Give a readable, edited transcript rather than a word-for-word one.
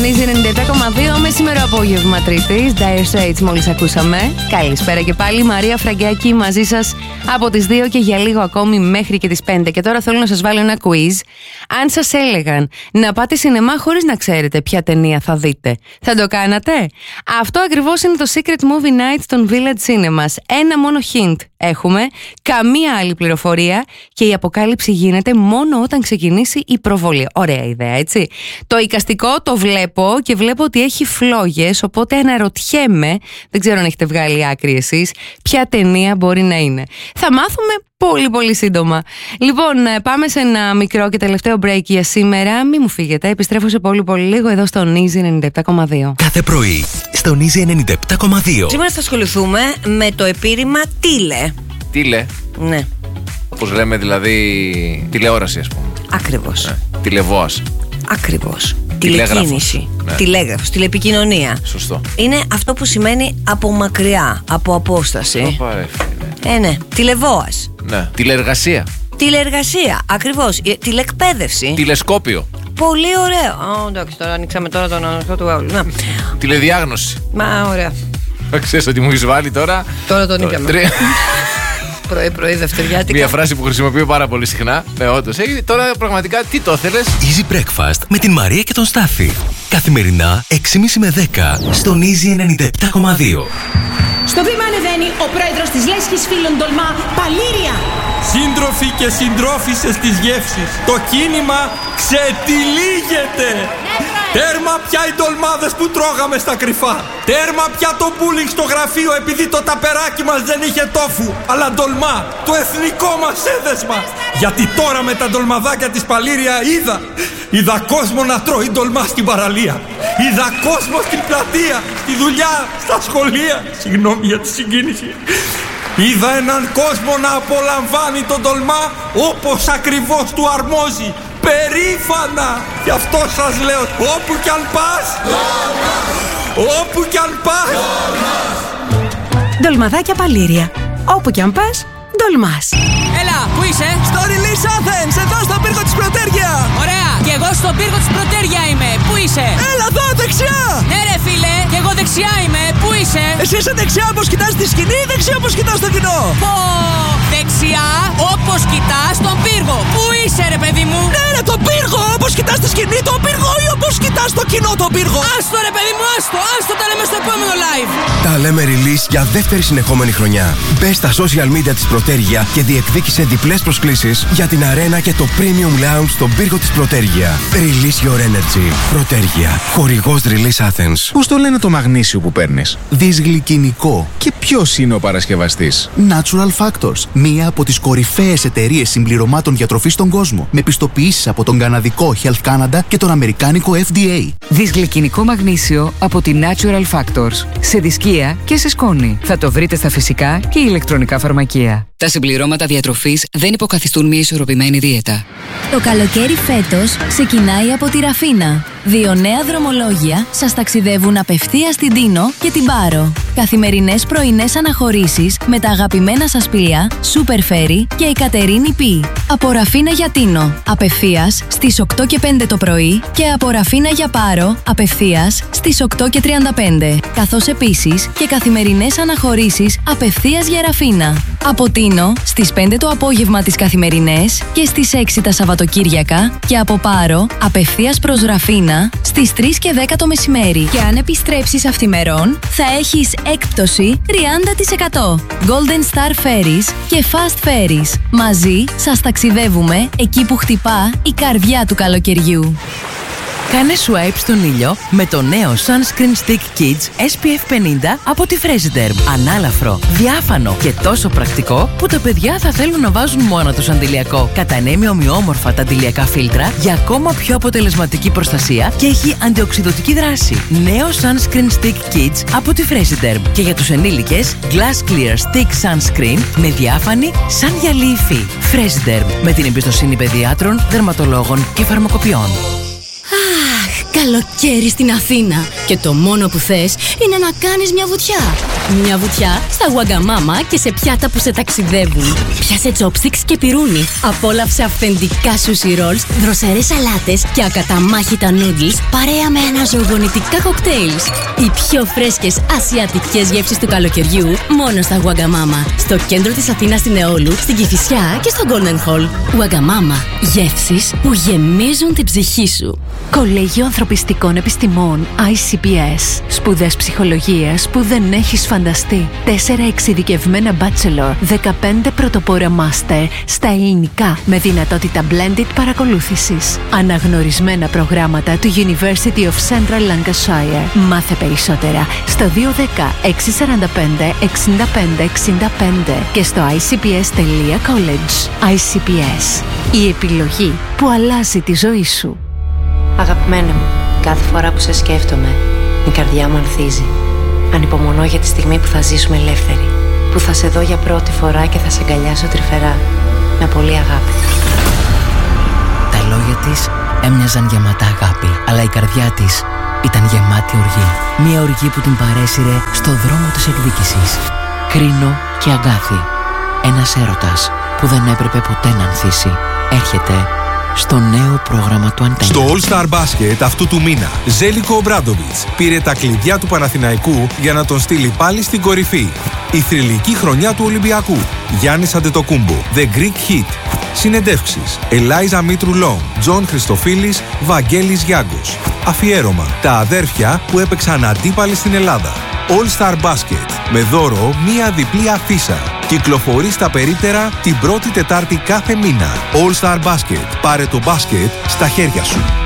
Easy 97,2 με σήμερα απόγευμα Τρίτης. Dire Straits μόλις ακούσαμε. Καλησπέρα και πάλι. Μαρία Φραγκιάκη μαζί σας από τις 2 και για λίγο ακόμη μέχρι και τις 5. Και τώρα θέλω να σας βάλω ένα quiz. Αν σας έλεγαν να πάτε σινεμά χωρίς να ξέρετε ποια ταινία θα δείτε, θα το κάνατε? Αυτό ακριβώς είναι το Secret Movie Night των Village Cinemas. Ένα μόνο hint έχουμε, καμία άλλη πληροφορία και η αποκάλυψη γίνεται μόνο όταν ξεκινήσει η προβολή. Ωραία ιδέα, έτσι. Το εικαστικό το βλέπω και βλέπω ότι έχει φλόγες, οπότε αναρωτιέμαι, δεν ξέρω αν έχετε βγάλει άκρη εσείς, ποια ταινία μπορεί να είναι. Θα μάθουμε πολύ σύντομα. Λοιπόν, πάμε σε ένα μικρό και τελευταίο break για σήμερα. Μην μου φύγετε, επιστρέφω σε πολύ λίγο εδώ στο Easy 97,2. Κάθε πρωί στο Easy 97,2. Σήμερα θα ασχοληθούμε με το επίρρημα τίλε. Τίλε. Ναι. Όπως λέμε δηλαδή τηλεόραση, ας πούμε. Ακριβώς. Ναι. Τηλεβόας. Ακριβώς. Τηλεκίνηση. Ναι. Τηλέγραφος, τηλεπικοινωνία. Σωστό. Είναι αυτό που σημαίνει από μακριά, από απόσταση. Ναι. Τηλεβόας. Ναι. Τηλεεργασία. Τηλεεργασία, ακριβώς. Τηλεκπαίδευση. Τηλεσκόπιο. Πολύ ωραίο. Εντάξει, τώρα ανοίξαμε τώρα τον ανοιχτό του άλλου. Τηλεδιάγνωση. Μα ωραία. Ξέρεις ότι μου έχεις βάλει τώρα. Τώρα τον ήπιαμε. Πρωί, δευτεριάτικα. Μια φράση που χρησιμοποιώ πάρα πολύ συχνά. Ναι, όντως. Τώρα πραγματικά τι το θέλες? Easy Breakfast με την Μαρία και τον Στάφη. Καθημερινά 6.30 με 10 στον Easy 97,2. Στο βήμα ανεβαίνει ο πρόεδρος της Λέσχης Φίλων Ντολμά, Παλήρια. Σύντροφοι και συντρόφισσες της γεύσης, το κίνημα ξετυλίγεται. Τέρμα πια οι ντολμάδες που τρώγαμε στα κρυφά. Τέρμα πια το bullying στο γραφείο επειδή το ταπεράκι μας δεν είχε τόφου, αλλά ντολμά, το εθνικό μας έδεσμα. Γιατί τώρα με τα ντολμαδάκια της Παλήρια είδα κόσμο να τρώει ντολμά στην παραλία. Είδα κόσμο στην πλατεία, στη δουλειά, στα σχολεία. Συγγνώμη για τη συγκίνηση. Είδα έναν κόσμο να απολαμβάνει τον ντολμά όπως ακριβώς του αρμόζει. Περήφανα! Γι' αυτό σας λέω, όπου κι αν πας, όπου κι αν πας. Ντολμαδάκια Παλήρια. Όπου κι αν πας, ντολμάς. Έλα, πού είσαι? Στο Release Athens, εδώ στον πύργο της Πρωτέρια. Ωραία, και εγώ στον πύργο της Πρωτέρια είμαι. Πού είσαι? Έλα εδώ, δεξιά. Ναι ρε φίλε, και εγώ δεξιά είμαι. Πού είσαι? Εσύ είσαι δεξιά όπως κοιτάς τη σκηνή ή δεξιά όπως κοιτάς το κοινό? Δεξιά όπως κοιτάς τον πύργο. Πού είσαι ρε παιδί μου? Ναι ρε, τον πύργο, όπως κοιτάς τη σκηνή τον πύργο ή όπως κοιτάς το κοινό τον πύργο? Άστο ρε παιδί μου, άστο, τα λέμε στο επόμενο live. Τα λέμε Release για δεύτερη συνεχόμενη χρονιά. Μπες στα social media της Πρωτέρια και διεκδίκησε διπλές προσκλήσεις για την αρένα και το Premium Lounge στον πύργο της Πρωτέρια. Release your energy. Πρωτέρια. Χορηγός Release Athens. Πώς το λένε το μαγνήσιο που παίρνεις? Δυσγλυκινικό. Και ποιος είναι ο παρασκευαστής? Natural Factors. Μία από τις κορυφαίες εταιρείες συμπληρωμάτων διατροφής στον κόσμο. Με πιστοποιήσεις από τον καναδικό Health Canada και τον αμερικάνικο FDA. Δυσγλυκινικό μαγνήσιο από τη Natural Factors. Σε δισκία και σε σκόνη. Θα το βρείτε στα φυσικά και ηλεκτρονικά φαρμακεία. Τα συμπληρώματα διατροφής δεν υποκαθιστούν μια ισορροπημένη δίαιτα. Το καλοκαίρι φέτος ξεκινάει από τη Ραφίνα. 2 νέα δρομολόγια σας ταξιδεύουν απευθείας στην Τίνο και την Πάρο. Καθημερινές πρωινές αναχωρήσεις με τα αγαπημένα σας πλοία Super Ferry και η Κατερίνη Π. Από Ραφίνα για Τίνο, απευθείας στις 8 και 5 το πρωί και από Ραφίνα για Πάρο, απευθείας στις 8 και 35. Καθώς επίσης και καθημερινές αναχωρήσεις απευθείας για Ραφίνα. Από Τίνο στις 5 το απόγευμα τις καθημερινές και στις 6 τα Σαββατοκύριακα και από Πάρο απευθείας προς Ραφίνα στις 3 και 10 το μεσημέρι. Και αν επιστρέψεις αυθημερών θα έχεις έκπτωση 30%. Golden Star Ferries και Fast Ferries. Μαζί σας ταξιδεύουμε εκεί που χτυπά η καρδιά του καλοκαιριού. Κάνε swipe στον ήλιο με το νέο Sunscreen Stick Kids SPF 50 από τη Fresiderm. Ανάλαφρο, διάφανο και τόσο πρακτικό που τα παιδιά θα θέλουν να βάζουν μόνο τους αντιλιακό. Κατανέμει ομοιόμορφα τα αντιλιακά φίλτρα για ακόμα πιο αποτελεσματική προστασία και έχει αντιοξειδωτική δράση. Νέο Sunscreen Stick Kids από τη Fresiderm. Και για τους ενήλικες, Glass Clear Stick Sunscreen με διάφανη σαν γυαλί υφή. Fresiderm, με την εμπιστοσύνη παιδιάτρων, δερματολόγων και φαρμακοποιών. καλοκαίρι στην Αθήνα και το μόνο που θες είναι να κάνεις μια βουτιά. Μια βουτιά στα Wagamama και σε πιάτα που σε ταξιδεύουν. Πιάσε chopsticks και πυρούνι. Απόλαυσε αυθεντικά sushi rolls, δροσερές σαλάτες και ακαταμάχητα noodles παρέα με αναζωογονητικά κοκτέιλς. Οι πιο φρέσκες ασιατικές γεύσεις του καλοκαιριού μόνο στα Wagamama. Στο κέντρο της Αθήνας στην Εόλου, στην Κηφισιά και στο Golden Hall. Wagamama. Γεύσεις που γεμίζουν την ψυχή σου. Κολέγιο Ανθρωπιστικών Επιστημών ICPS. Σπουδές ψυχολογίας που δεν έχεις φανταστεί. 4 εξειδικευμένα bachelor, 15 πρωτοπόρα master στα ελληνικά με δυνατότητα blended παρακολούθησης. Αναγνωρισμένα προγράμματα του University of Central Lancashire. Μάθε περισσότερα στο 210 645 65 65 και στο icps.college. ICPS. Η επιλογή που αλλάζει τη ζωή σου. Αγαπημένε μου, κάθε φορά που σε σκέφτομαι, η καρδιά μου ανθίζει. Ανυπομονώ για τη στιγμή που θα ζήσουμε ελεύθεροι. Που θα σε δω για πρώτη φορά και θα σε αγκαλιάσω τρυφερά. Με πολύ αγάπη. Τα λόγια της έμοιαζαν γεμάτα αγάπη, αλλά η καρδιά της ήταν γεμάτη οργή. Μια οργή που την παρέσυρε στο δρόμο της εκδίκησης. Κρίνο και αγκάθι. Ένας έρωτας που δεν έπρεπε ποτέ να ανθίσει. Έρχεται στο νέο πρόγραμμα του Αντένα. Στο All Star Basket αυτού του μήνα, Ζέλικο Ομπράντοβιτς πήρε τα κλειδιά του Παναθηναϊκού για να τον στείλει πάλι στην κορυφή. Η θρυλική χρονιά του Ολυμπιακού. Γιάννης Αντετοκούμπο, The Greek Hit. Συνεντεύξεις, Ελάιζα Μήτρου Λόγκ, Τζον Χριστοφίλης, Βαγγέλης Γιάγκος. Αφιέρωμα, τα αδέρφια που έπαιξαν αντίπαλοι στην Ελλάδα. All Star Basket, με δώρο μία διπλή αφίσα. Κυκλοφορεί στα περίπτερα την πρώτη Τετάρτη κάθε μήνα. All Star Basket, πάρε το μπάσκετ στα χέρια σου.